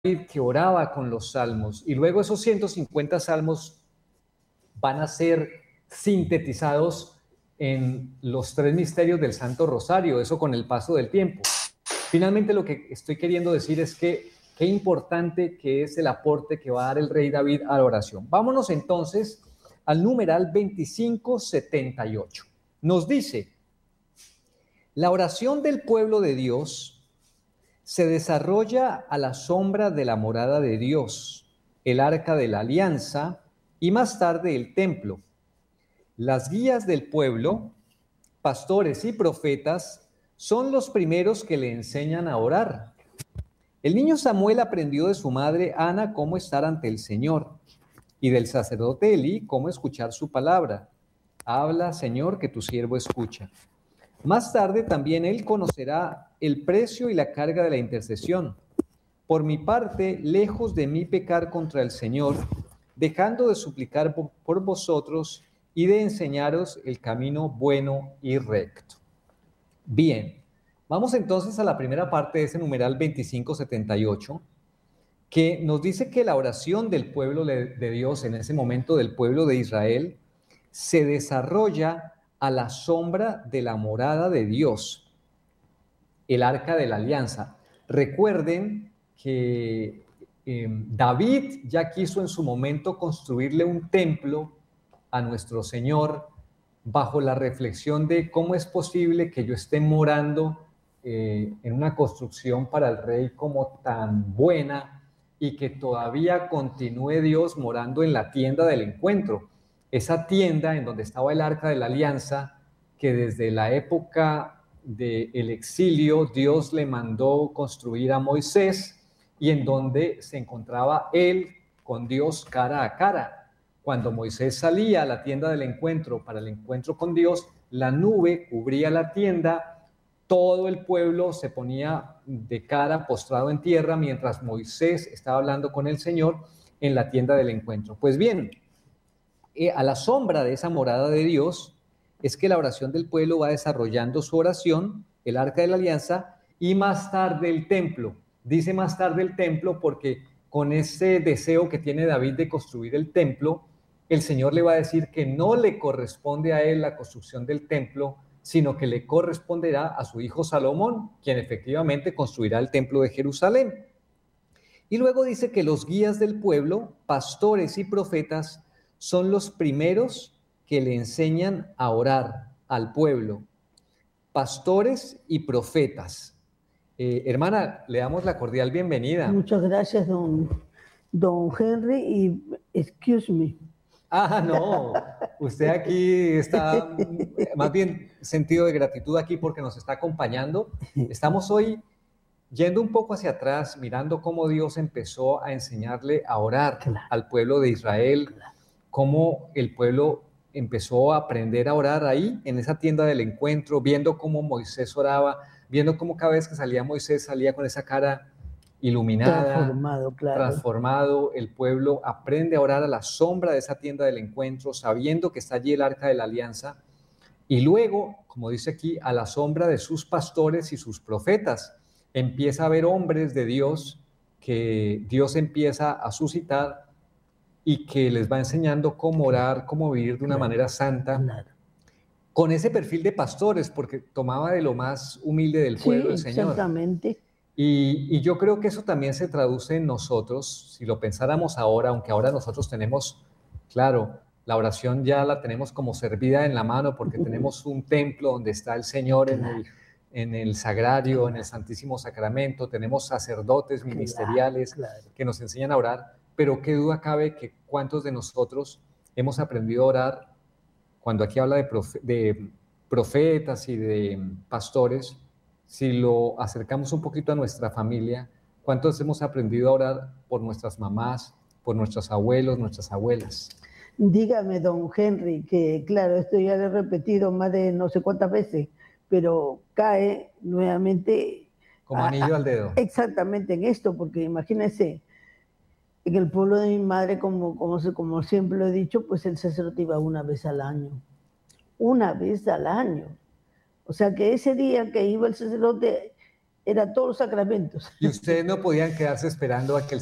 que oraba con los salmos, y luego esos 150 salmos van a ser sintetizados en los 3 misterios del Santo Rosario, eso con el paso del tiempo. Finalmente, lo que estoy queriendo decir es que qué importante que es el aporte que va a dar el rey David a la oración. Vámonos entonces al numeral 2578. Nos dice: la oración del pueblo de Dios se desarrolla a la sombra de la morada de Dios, el arca de la alianza y más tarde el templo. Las guías del pueblo, pastores y profetas, son los primeros que le enseñan a orar. El niño Samuel aprendió de su madre Ana cómo estar ante el Señor y del sacerdote Elí cómo escuchar su palabra. Habla, Señor, que tu siervo escucha. Más tarde también él conocerá el precio y la carga de la intercesión. Por mi parte, lejos de mí pecar contra el Señor, dejando de suplicar por vosotros y de enseñaros el camino bueno y recto. Bien, vamos entonces a la primera parte de ese numeral 2578, que nos dice que la oración del pueblo de Dios, en ese momento del pueblo de Israel, se desarrolla a la sombra de la morada de Dios, el arca de la alianza. Recuerden que David ya quiso en su momento construirle un templo a nuestro Señor bajo la reflexión de cómo es posible que yo esté morando en una construcción para el rey como tan buena y que todavía continúe Dios morando en la tienda del encuentro. Esa tienda en donde estaba el arca de la alianza, que desde la época del exilio Dios le mandó construir a Moisés y en donde se encontraba él con Dios cara a cara. Cuando Moisés salía a la tienda del encuentro para el encuentro con Dios, la nube cubría la tienda, todo el pueblo se ponía de cara postrado en tierra mientras Moisés estaba hablando con el Señor en la tienda del encuentro. Pues bien, a la sombra de esa morada de Dios es que la oración del pueblo va desarrollando su oración, el arca de la alianza, y más tarde el templo. Dice más tarde el templo porque con ese deseo que tiene David de construir el templo, el Señor le va a decir que no le corresponde a él la construcción del templo, sino que le corresponderá a su hijo Salomón, quien efectivamente construirá el templo de Jerusalén. Y luego dice que los guías del pueblo, pastores y profetas, son los primeros que le enseñan a orar al pueblo. Pastores y profetas. Hermana, le damos la cordial bienvenida. Muchas gracias, don Henry, y excuse me. No, usted aquí está más bien sentido de gratitud aquí porque nos está acompañando. Estamos hoy yendo un poco hacia atrás, mirando cómo Dios empezó a enseñarle a orar al pueblo de Israel, cómo el pueblo empezó a aprender a orar ahí, en esa tienda del encuentro, viendo cómo Moisés oraba, viendo cómo cada vez que salía Moisés salía con esa cara iluminada, transformado. El pueblo aprende a orar a la sombra de esa tienda del encuentro, sabiendo que está allí el arca de la alianza, y luego, como dice aquí, a la sombra de sus pastores y sus profetas, empieza a haber hombres de Dios que Dios empieza a suscitar y que les va enseñando cómo orar, cómo vivir de una manera santa, con ese perfil de pastores, porque tomaba de lo más humilde del pueblo del Señor. Exactamente. Y yo creo que eso también se traduce en nosotros, si lo pensáramos ahora, aunque ahora nosotros tenemos, claro, la oración ya la tenemos como servida en la mano porque tenemos un templo donde está el Señor en el sagrario, en el Santísimo Sacramento, tenemos sacerdotes ministeriales que nos enseñan a orar, pero qué duda cabe que cuántos de nosotros hemos aprendido a orar, cuando aquí habla de profetas y de pastores, si lo acercamos un poquito a nuestra familia, ¿cuántos hemos aprendido a orar por nuestras mamás, por nuestros abuelos, nuestras abuelas? Dígame, don Henry, que claro, esto ya lo he repetido más de no sé cuántas veces, pero cae nuevamente como anillo al dedo. Exactamente en esto, porque imagínense, en el pueblo de mi madre, como siempre lo he dicho, pues el sacerdote iba una vez al año. Una vez al año. O sea que ese día que iba el sacerdote, Era todos los sacramentos. Y ustedes no podían quedarse esperando a que el